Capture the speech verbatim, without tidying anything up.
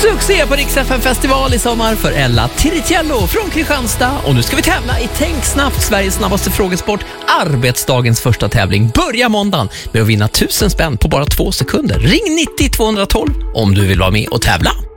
Succé på Rix F M-festival i sommar för Ella Tiritiello från Kristianstad. Och nu ska vi tävla i Tänk snabbt, Sveriges snabbaste frågesport. Arbetsdagens första tävling börjar måndagen med att vinna tusen spänn på bara två sekunder. Ring nittio tvåhundratolv om du vill vara med och tävla.